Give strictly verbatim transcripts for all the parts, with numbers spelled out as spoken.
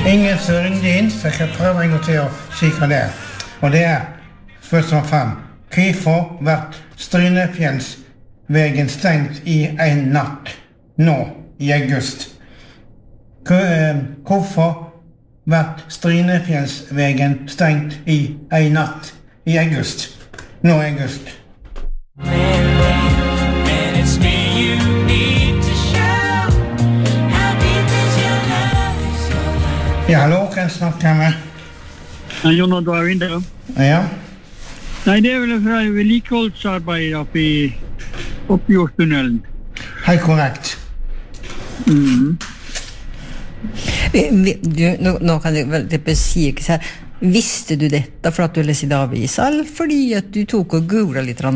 Ingen som ringde inn, så jeg kan prøve en gang til å si hva det er. Og det er, først og fremst, hvorfor vært Strynefjellsvegen stengt i en natt, nå, i august? Hvorfor vært Strynefjellsvegen stengt i en natt, i august, nå i august? Ja, hallo, kan jeg snakke med? Ja, Jon Oddvar Winde. Ja. Nei, det er vel fra vedlikeholdsarbeid oppe i Oppjordstunnelen. Helt korrekt. Mm. Du, nå, nå kan du vel si ikke så her. Visste du dette for at du leser i avisa, eller fordi at du tok og googlet litt?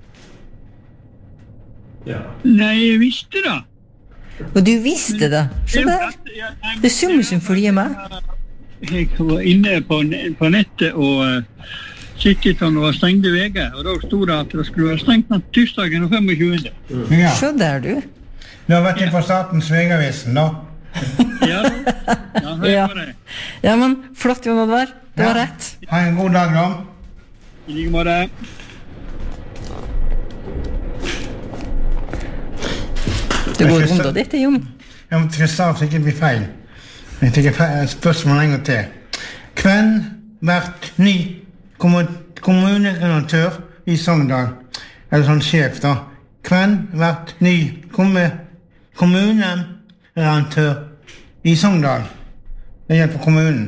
Ja. Nei, jeg visste det. Og du visste det? Så det, det er summer som følger med. Jeg var inne på, på nettet og uh, siktet om det var stengte veger, og da stod det at det skulle være stengt den tirsdagen og femogtjue. Mm. Ja. Så der du. Du har vært inn på Statens Vegavisen, da? Ja, ja, hei på det. Ja, men flott, Jon Oddvar. Det var ja. rett. Ha en god dag, da. I like måte. Det går rundt av dette, Jon. Jeg må ikke ikke bli feil. Jeg tenker feil spørsmål en gang til. Hvem vært ny kommuneredaktør i Sogndal? Eller sånn sjef, da. Hvem vært ny kommuneredaktør i Sogndal? Det hjelper kommunen.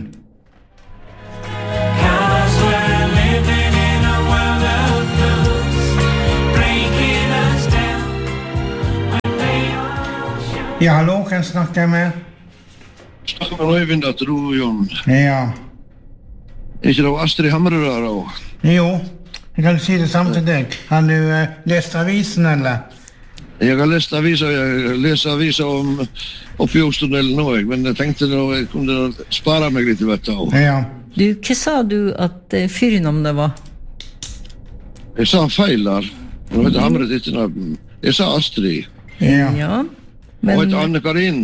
Ja, hallo, kan jeg snakke med? Snakke med Øyvind, at du, Jon. Ja. Er ikke det Astrid Hamre der, da? Jo, jeg kan si det samme til deg. Har du uh, lest avisen, eller? Jeg har lest aviser, jeg leser aviser om Oppjordstunnelen nå, men jeg tenkte nå, jeg kunne spare meg litt, vet du. Ja. Du, hva sa du at uh, fyrnavnet var? Jeg sa feil der. Nå vet jeg Hamre ditt navn. Jeg sa Astrid. Ja. Ja. Men... Og et Anne-Karin.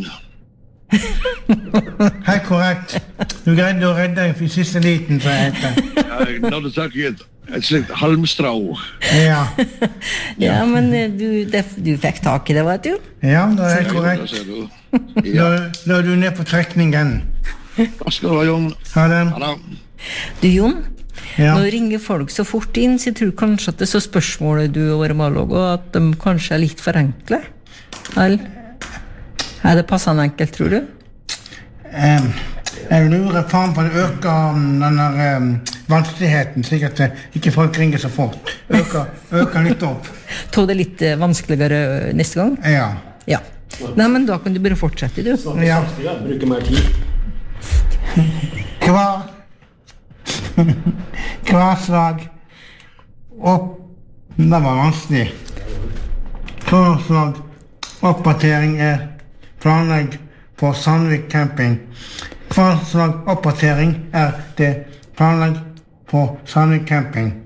Helt korrekt. Du greide å redde deg for siste liten, så jeg heter. Ja, jeg nådde tak i et, et slikt halmstrå. Ja. Ja, men du, det, du fikk tak i det, vet du? Ja, det er helt korrekt. Ja. Da er du ned på trekningen. Hva skal du ha, Jon? Ha det. Ha det. Du, Jon, ja. Nå ringer folk så fort inn, så jeg tror kanskje at det er så spørsmålet du og Malog, og at de kanskje er litt for enkle. Eller? Er det passende enkelt, tror du? Um, jeg lurer faen på å øke denne um, vanskeligheten, slik at uh, ikke folk ringer så fort. Øker, øker litt opp. Tog det litt uh, vanskeligere uh, neste gang? Ja. Ja. Nei, men da kan du bare fortsette, du. Ja. Bruker mer tid. Hva? Hva slag opp... Det var vanskelig. Hva slag oppdatering er planlegg for Sandvik camping. Hva slag oppdatering er det planlegg for Sandvik camping?